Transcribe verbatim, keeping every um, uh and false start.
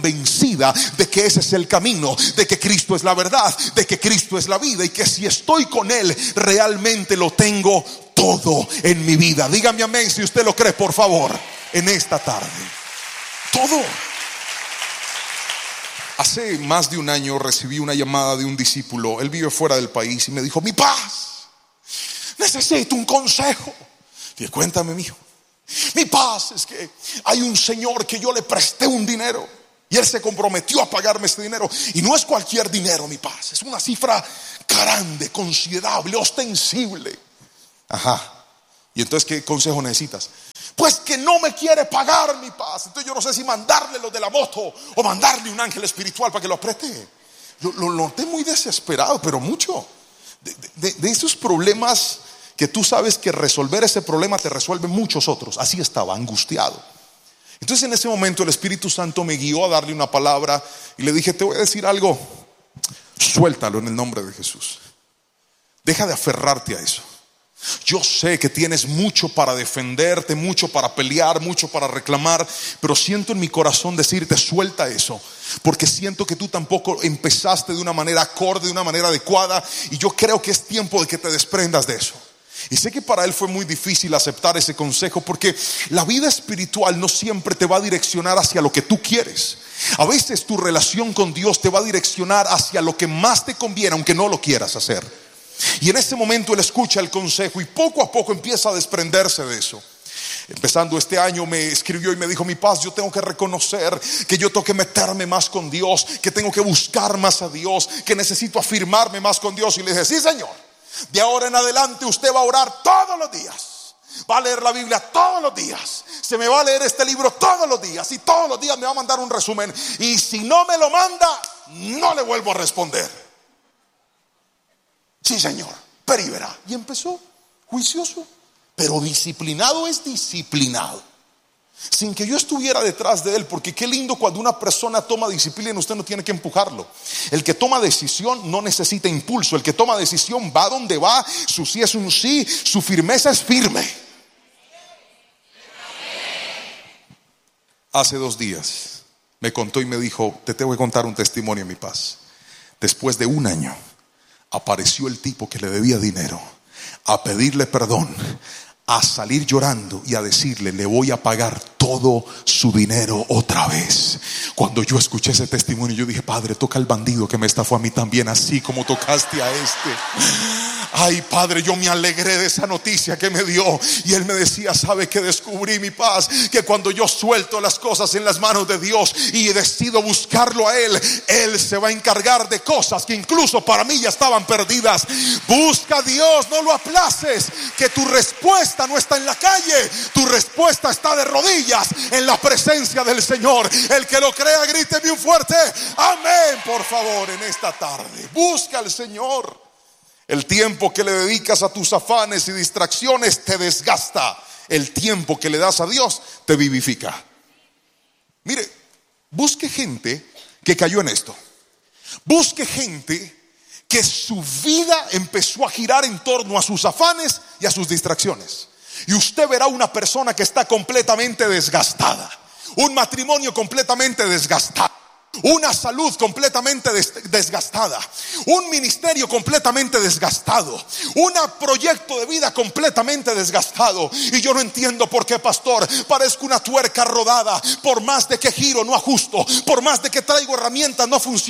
convencida de que ese es el camino, de que Cristo es la verdad, de que Cristo es la vida, y que si estoy con Él realmente lo tengo todo en mi vida. Dígame amén si usted lo cree, por favor, en esta tarde. Todo. Hace más de un año recibí una llamada de un discípulo. Él vive fuera del país y me dijo: mi paz, necesito un consejo. Y cuéntame, mijo. Mi paz, es que hay un señor que yo le presté un dinero y él se comprometió a pagarme ese dinero. Y no es cualquier dinero, mi paz, es una cifra grande, considerable, ostensible. Ajá. ¿Y entonces qué consejo necesitas? Pues que no me quiere pagar, mi paz. Entonces yo no sé si mandarle lo de la moto o mandarle un ángel espiritual para que lo apriete. Lo, lo noté muy desesperado, pero mucho. De, de, de esos problemas que tú sabes que resolver ese problema te resuelve muchos otros. Así estaba, angustiado. Entonces en ese momento el Espíritu Santo me guió a darle una palabra y le dije: te voy a decir algo, suéltalo en el nombre de Jesús. Deja de aferrarte a eso. Yo sé que tienes mucho para defenderte, mucho para pelear, mucho para reclamar, pero siento en mi corazón decirte: suelta eso, porque siento que tú tampoco empezaste de una manera acorde, de una manera adecuada, y yo creo que es tiempo de que te desprendas de eso. Y sé que para él fue muy difícil aceptar ese consejo, porque la vida espiritual no siempre te va a direccionar hacia lo que tú quieres. A veces tu relación con Dios te va a direccionar hacia lo que más te conviene, aunque no lo quieras hacer. Y en ese momento él escucha el consejo y poco a poco empieza a desprenderse de eso. Empezando este año me escribió y me dijo: mi paz, yo tengo que reconocer que yo tengo que meterme más con Dios, que tengo que buscar más a Dios, que necesito afirmarme más con Dios. Y le dije: sí, señor, de ahora en adelante usted va a orar todos los días, va a leer la Biblia todos los días, se me va a leer este libro todos los días, y todos los días me va a mandar un resumen, y si no me lo manda, no le vuelvo a responder. Sí, señor, pero y verá. Y empezó juicioso, pero disciplinado es disciplinado, sin que yo estuviera detrás de él. Porque qué lindo cuando una persona toma disciplina, usted no tiene que empujarlo. El que toma decisión no necesita impulso. El que toma decisión va donde va. Su sí es un sí, su firmeza es firme. Hace dos días me contó y me dijo: te tengo que contar un testimonio, mi paz. Después de un año apareció el tipo que le debía dinero a pedirle perdón, a salir llorando y a decirle: le voy a pagar todo su dinero otra vez. Cuando yo escuché ese testimonio, yo dije: Padre, toca al bandido que me estafó a mí también, así como tocaste a este. Ay, Padre, yo me alegré de esa noticia que me dio. Y él me decía: ¿sabe qué descubrí, mi paz? Que cuando yo suelto las cosas en las manos de Dios y decido buscarlo a Él, Él se va a encargar de cosas que incluso para mí ya estaban perdidas. Busca a Dios, no lo aplaces, que tu respuesta no está en la calle, tu respuesta está de rodillas en la presencia del Señor. El que lo crea, grite bien fuerte amén, por favor, en esta tarde. Busca al Señor. El tiempo que le dedicas a tus afanes y distracciones te desgasta. El tiempo que le das a Dios te vivifica. Mire, busque gente que cayó en esto. Busque gente que su vida empezó a girar en torno a sus afanes y a sus distracciones. Y usted verá una persona que está completamente desgastada. Un matrimonio completamente desgastado. Una salud completamente des- desgastada. Un ministerio completamente desgastado. Un proyecto de vida completamente desgastado. Y yo no entiendo por qué, pastor. Parezco una tuerca rodada. Por más de que giro no ajusto. Por más de que traigo herramientas no funciona.